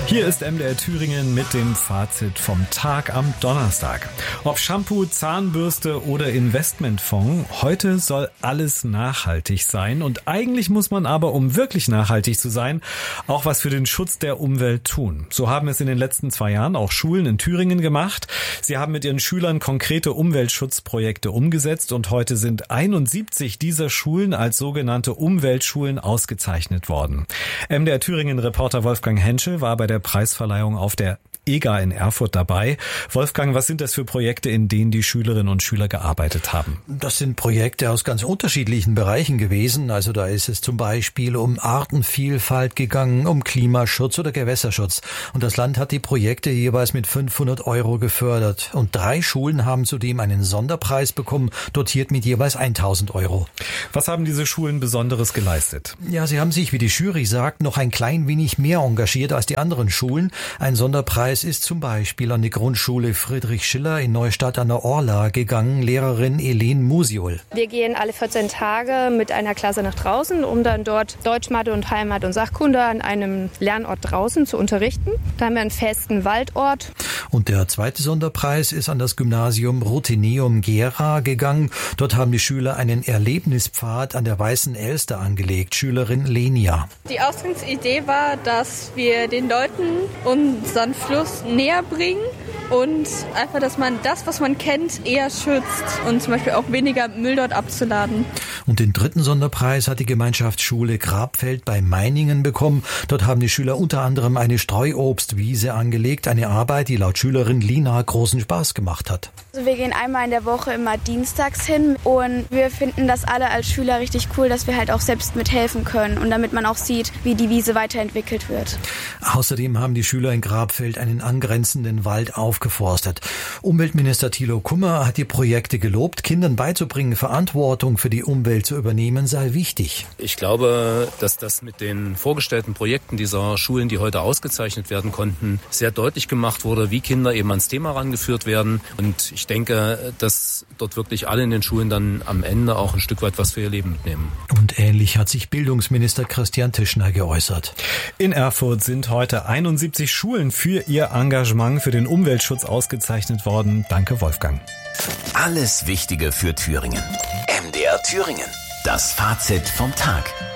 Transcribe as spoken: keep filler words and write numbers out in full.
Hier ist M D R Thüringen mit dem Fazit vom Tag am Donnerstag. Ob Shampoo, Zahnbürste oder Investmentfonds, heute soll alles nachhaltig sein. Und eigentlich muss man aber, um wirklich nachhaltig zu sein, auch was für den Schutz der Umwelt tun. So haben es in den letzten zwei Jahren auch Schulen in Thüringen gemacht. Sie haben mit ihren Schülern konkrete Umweltschutzprojekte umgesetzt und heute sind einundsiebzig dieser Schulen als sogenannte Umweltschulen ausgezeichnet worden. M D R Thüringen-Reporter Wolfgang Henschel war bei der Preisverleihung auf der E G A in Erfurt dabei. Wolfgang, was sind das für Projekte, in denen die Schülerinnen und Schüler gearbeitet haben? Das sind Projekte aus ganz unterschiedlichen Bereichen gewesen. Also da ist es zum Beispiel um Artenvielfalt gegangen, um Klimaschutz oder Gewässerschutz. Und das Land hat die Projekte jeweils mit fünfhundert Euro gefördert. Und drei Schulen haben zudem einen Sonderpreis bekommen, dotiert mit jeweils tausend Euro. Was haben diese Schulen Besonderes geleistet? Ja, sie haben sich, wie die Jury sagt, noch ein klein wenig mehr engagiert als die anderen Schulen. Ein Sonderpreis ist zum Beispiel an die Grundschule Friedrich Schiller in Neustadt an der Orla gegangen, Lehrerin Elen Musiol. Wir gehen alle vierzehn Tage mit einer Klasse nach draußen, um dann dort Deutsch, Mathe und Heimat und Sachkunde an einem Lernort draußen zu unterrichten. Da haben wir einen festen Waldort. Und der zweite Sonderpreis ist an das Gymnasium Rutheneum Gera gegangen. Dort haben die Schüler einen Erlebnispfad an der Weißen Elster angelegt. Schülerin Lenia. Die Ausgangsidee war, dass wir den Leuten unseren Fluss näher bringen und einfach, dass man das, was man kennt, eher schützt und zum Beispiel auch weniger Müll dort abzuladen. Und den dritten Sonderpreis hat die Gemeinschaftsschule Grabfeld bei Meiningen bekommen. Dort haben die Schüler unter anderem eine Streuobstwiese angelegt, eine Arbeit, die laut Schülerin Lina großen Spaß gemacht hat. Also wir gehen einmal in der Woche immer dienstags hin und wir finden das alle als Schüler richtig cool, dass wir halt auch selbst mithelfen können und damit man auch sieht, wie die Wiese weiterentwickelt wird. Außerdem haben die Schüler in Grabfeld einen angrenzenden Wald aufgeforstet. Umweltminister Thilo Kummer hat die Projekte gelobt. Kindern beizubringen, Verantwortung für die Umwelt zu übernehmen, sei wichtig. Ich glaube, dass das mit den vorgestellten Projekten dieser Schulen, die heute ausgezeichnet werden konnten, sehr deutlich gemacht wurde, wie Kinder eben ans Thema rangeführt werden. Und ich denke, dass dort wirklich alle in den Schulen dann am Ende auch ein Stück weit was für ihr Leben mitnehmen. Und ähnlich hat sich Bildungsminister Christian Tischner geäußert. In Erfurt sind heute einundsiebzig Schulen für ihr Engagement für den Umweltschutz ausgezeichnet worden. Danke, Wolfgang. Alles Wichtige für Thüringen. M D R Thüringen. Das Fazit vom Tag.